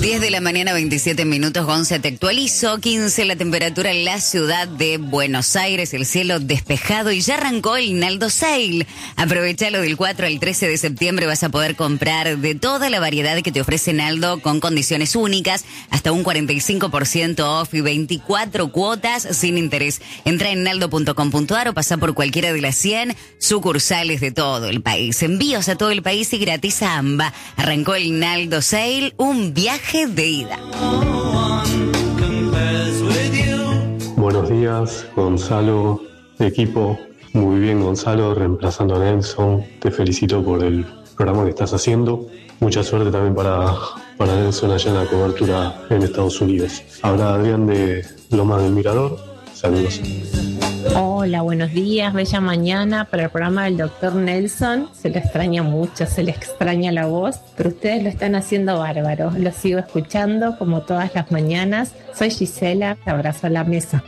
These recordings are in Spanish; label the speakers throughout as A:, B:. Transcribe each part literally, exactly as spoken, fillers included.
A: diez de la mañana, veintisiete minutos, Gonza, te actualizo. quince la temperatura en la ciudad de Buenos Aires, el cielo despejado y ya arrancó el Naldo Sale. Aprovechalo del cuatro al trece de septiembre, vas a poder comprar de toda la variedad que te ofrece Naldo con condiciones únicas, hasta un cuarenta y cinco por ciento off y veinticuatro cuotas sin interés. Entra en naldo punto com punto ar o pasa por cualquiera de las cien sucursales de todo el país. Envíos a todo el país y gratis a AMBA. Arrancó el Naldo Sale, un viaje de ida.
B: Buenos días, Gonzalo, equipo. Muy bien, Gonzalo, reemplazando a Nelson. Te felicito por el programa que estás haciendo. Mucha suerte también para, para Nelson allá en la cobertura en Estados Unidos. Habla Adrián de Lomas del Mirador. Saludos.
C: Hola, buenos días, bella mañana para el programa del doctor Nelson. Se le extraña mucho, se le extraña la voz, pero ustedes lo están haciendo bárbaro. Lo sigo escuchando como todas las mañanas. Soy Gisela, te abrazo a la mesa.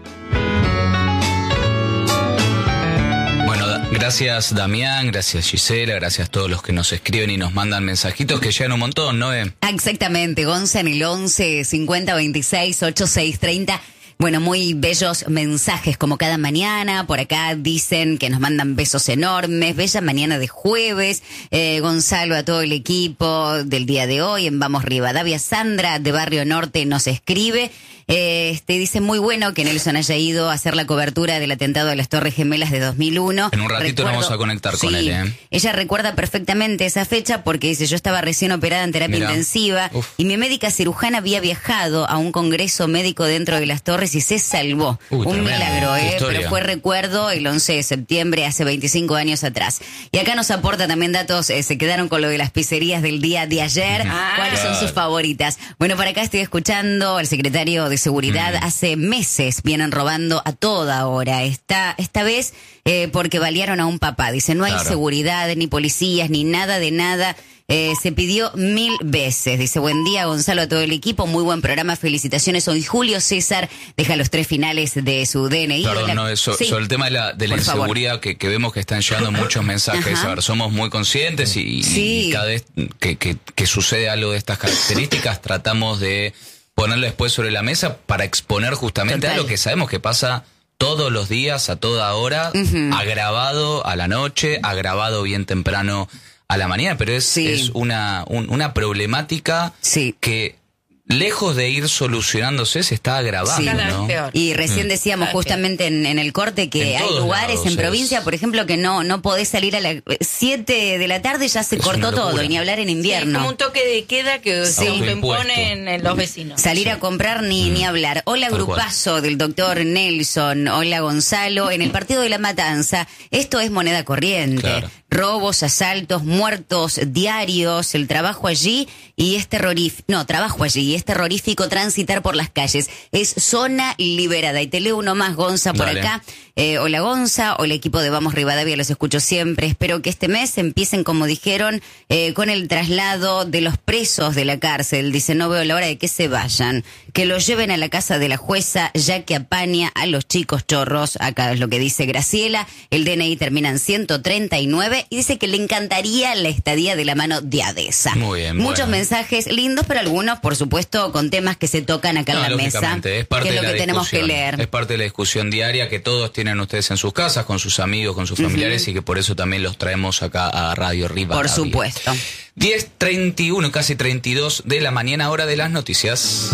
D: Bueno, gracias Damián, gracias Gisela, gracias a todos los que nos escriben y nos mandan mensajitos que llegan un montón, ¿no? Eh?
A: Exactamente, Gonza en el once cincuenta veintiséis ochenta y seis treinta. Bueno, muy bellos mensajes como cada mañana. Por acá dicen que nos mandan besos enormes. Bella mañana de jueves. Eh, Gonzalo, a todo el equipo del día de hoy en Vamos Rivadavia. Sandra de Barrio Norte nos escribe. Eh, este dice muy bueno que Nelson haya ido a hacer la cobertura del atentado de las Torres Gemelas de dos mil uno.
D: En un ratito
A: Recuerdo,
D: nos vamos a conectar
A: sí,
D: con él, ¿eh?
A: Ella recuerda perfectamente esa fecha porque dice, yo estaba recién operada en terapia
D: Mirá.
A: intensiva Uf. y mi médica cirujana había viajado a un congreso médico dentro de las Torres y se salvó.
D: Uy,
A: un
D: tremendo.
A: milagro, ¿eh?
D: Historia.
A: Pero fue recuerdo el once de septiembre, hace veinticinco años atrás. Y acá nos aporta también datos, eh, se quedaron con lo de las pizzerías del día de ayer.
D: Ah,
A: ¿Cuáles
D: claro.
A: son sus favoritas? Bueno, por acá estoy escuchando al secretario de Seguridad. Mm. Hace meses vienen robando a toda hora. Esta, esta vez eh, porque balearon a un papá. Dice, no hay
D: Claro.
A: seguridad, ni policías, ni nada de nada. Eh, se pidió mil veces. Dice, buen día Gonzalo, a todo el equipo, muy buen programa, felicitaciones. Hoy Julio César deja los tres finales de su D N I.
D: Perdón,
A: La...
D: no, eso,
A: sí.
D: sobre el tema de la, de la inseguridad que, que vemos que están llegando muchos mensajes.
A: Ajá.
D: A ver, somos muy conscientes y,
A: Sí.
D: y cada vez que, que, que sucede algo de estas características tratamos de ponerlo después sobre la mesa para exponer justamente
A: Total.
D: algo que sabemos que pasa todos los días, a toda hora,
A: Uh-huh.
D: agravado a la noche, agravado bien temprano a la mañana, pero es,
A: Sí.
D: es una, un- una problemática
A: Sí.
D: que lejos de ir solucionándose se está agravando,
A: Sí.
E: Cada vez
D: ¿no?
E: peor.
A: Y recién decíamos
E: Ah,
A: justamente en, en el corte que
D: En
A: hay
D: todos
A: lugares
D: lados
A: en
D: es.
A: provincia, por ejemplo, que no no podés salir a las siete de la tarde, ya se
D: Es
A: cortó
D: una locura.
A: todo, y ni hablar en
E: Sí,
A: invierno.
E: como un toque de queda que
A: Sí.
E: se
D: Autoimpuesto.
E: imponen en los vecinos.
A: Salir a comprar ni, ni hablar. Hola,
D: Tal
A: grupazo del doctor Nelson. Hola, Gonzalo. En el partido de La Matanza, esto es moneda corriente.
D: Claro.
A: Robos, asaltos, muertos diarios, el trabajo allí y es terrorífico. No, trabajo allí y es terrorífico transitar por las calles. Es zona liberada. Y te leo uno más, Gonza, por
D: Dale.
A: acá. Eh, hola, Gonza. Hola, equipo de Vamos Rivadavia. Los escucho siempre. Espero que este mes empiecen, como dijeron, eh, con el traslado de los presos de la cárcel. Dice, no veo la hora de que se vayan. Que los lleven a la casa de la jueza, ya que apaña a los chicos chorros. Acá es lo que dice Graciela. El D N I termina en ciento treinta y nueve y dice que le encantaría la estadía de la mano de Adesa.
D: Muy bien,
A: Muchos
D: bueno.
A: mensajes lindos, pero algunos, por supuesto, con temas que se tocan acá
D: No,
A: en la mesa.
D: lógicamente, es parte
A: que es
D: de
A: lo
D: la
A: que tenemos que
D: discusión.
A: leer.
D: Es parte de la discusión diaria que todos tienen ustedes en sus casas, con sus amigos, con sus familiares,
A: Ujú.
D: y que por eso también los traemos acá a Radio Rivadavia.
A: Por supuesto.
D: diez treinta y uno, casi treinta y dos de la mañana, hora de las noticias.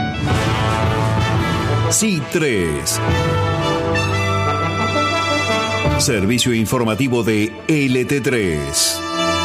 F: C tres. Servicio informativo de L T tres.